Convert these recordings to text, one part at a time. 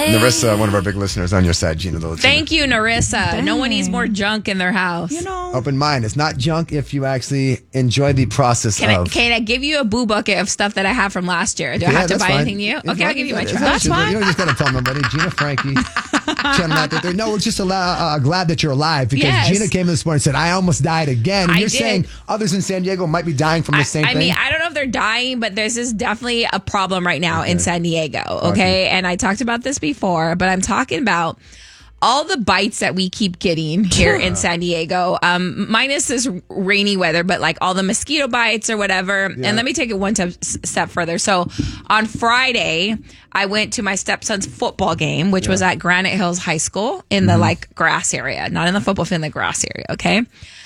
Narissa, one of our big listeners, on your side, Gina. Thank you, Narissa. No one needs more junk in their house. Open mind. It's not junk if you actually enjoy the process Can I give you a boo bucket of stuff that I have from last year? Do I have to buy anything new? Okay, I'll give you my trash. That's fine. You don't just got to tell nobody. Gina, Frankie, Channel 933. No, we're just glad that you're alive because Gina came this morning and said, I almost died again. And you're saying others in San Diego might be dying from the same thing? I mean, I don't know if they're dying, but this is definitely a problem right now in San Diego. Okay. And I talked about this before, but I'm talking about all the bites that we keep getting here in San Diego, minus this rainy weather, but like all the mosquito bites or whatever. Yeah. And let me take it one step further. So on Friday, I went to my stepson's football game, which was at Granite Hills High School in the like grass area, not in the football field, in the grass area. Okay.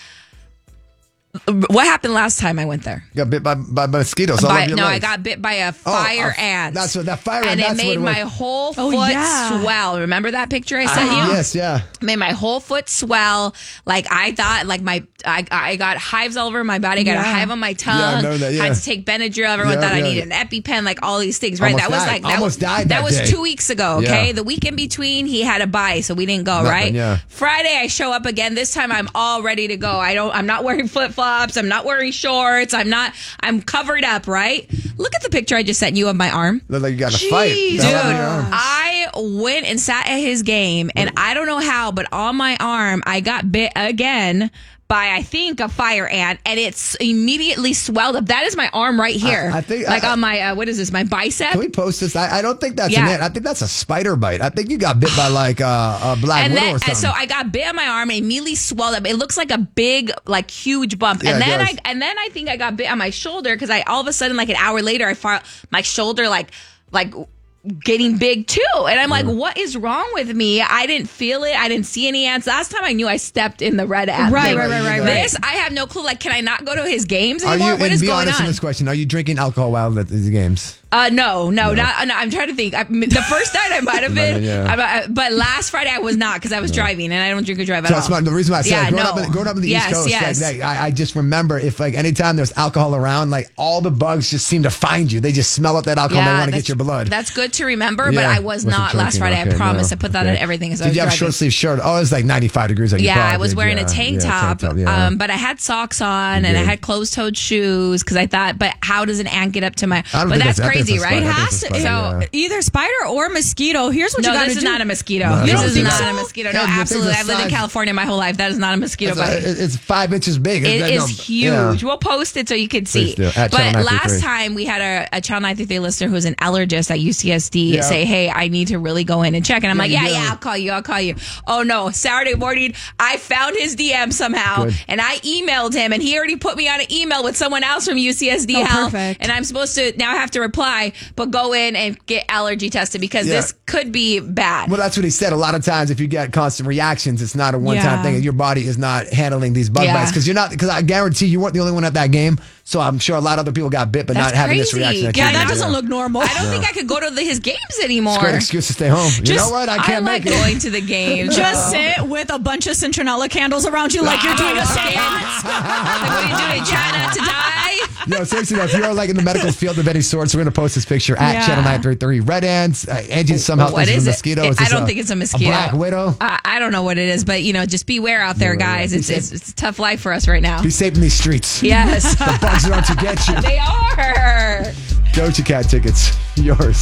What happened last time I went there? You got bit by mosquitoes all over your legs. I got bit by a fire ant. That's what that fire ant. And it made my whole foot swell. Remember that picture I sent you? Yes, yeah. Made my whole foot swell. Like I thought, like I got hives all over my body. I got a hive on my tongue. Yeah, I know that, had to take Benadryl. Everyone thought I needed an EpiPen. Like all these things, right? Almost died. That was 2 weeks ago. Okay, the week in between, he had a bye, so we didn't go. Right? Yeah. Friday, I show up again. This time, I'm all ready to go. I'm not wearing flip flops. I'm not wearing shorts. I'm covered up, right? Look at the picture I just sent you of my arm. Look like you got a fight. Dude, I went and sat at his game, and I don't know how, but on my arm, I got bit again by, I think, a fire ant, and it's immediately swelled up. That is my arm right here. I think on my, what is this, my bicep? Can we post this? I don't think that's an ant. I think that's a spider bite. I think you got bit by like a black widow or something. So I got bit on my arm and immediately swelled up. It looks like a big, like huge bump. Yeah, and then I think I got bit on my shoulder because all of a sudden, like an hour later, I felt my shoulder like getting big too, and I'm like, what is wrong with me? I didn't feel it. I didn't see any ants. Last time I knew I stepped in the red ant. Right. This, I have no clue. Like, can I not go to his games anymore? What is going on? In this question, are you drinking alcohol while at these games? No. I'm trying to think. The first night I might have been, but last Friday I was not because I was driving, and I don't drink or drive at all. The reason why I said growing up in the East Coast, I just remember if like anytime there's alcohol around, like all the bugs just seem to find you. They just smell up that alcohol and they want to get your blood. That's good to remember, but I was not last Friday. I promise. I put that on everything. Did you have short sleeve shirt? Oh, it was like 95 degrees. I was wearing a tank top, but I had socks on and I had closed-toed shoes because I thought, but how does an ant get up to my? But that's crazy, right? It has to. So either spider or mosquito. Here's what you got to do. This is not a mosquito. This is not a mosquito. No, absolutely. I've lived in California my whole life. That is not a mosquito bite. It's 5 inches big. It is huge. We'll post it so you can see. But last time we had a Channel 933 listener who's an allergist at UCSD say, hey, I need to really go in and check. And I'm like, I'll call you. Oh no, Saturday morning, I found his DM somehow and I emailed him and he already put me on an email with someone else from UCSD Health. Perfect. And I'm supposed to now have to reply, but go in and get allergy tested because this could be bad. Well, that's what he said. A lot of times if you get constant reactions, it's not a one-time thing and your body is not handling these bug bites because I guarantee you weren't the only one at that game. So I'm sure a lot of other people got bit, but not having this reaction. That doesn't look normal. I don't think I could go to his games anymore. It's a great excuse to stay home. You know what? I can't make it. Going to the games. Just sit with a bunch of citronella candles around you like you're doing a seance. Like, what are you doing? Trying not to die? No, seriously, if you're like in the medical field of any sorts, we're going to post this picture at Channel 933. Red ants. Angie somehow thinks it's a mosquito. I don't think it's a mosquito. A black widow. I don't know what it is, but just beware out there, guys. It's a tough life for us right now. Be safe in these streets. Yes. The bugs are out to get you. They are. Doja Cat tickets. Yours.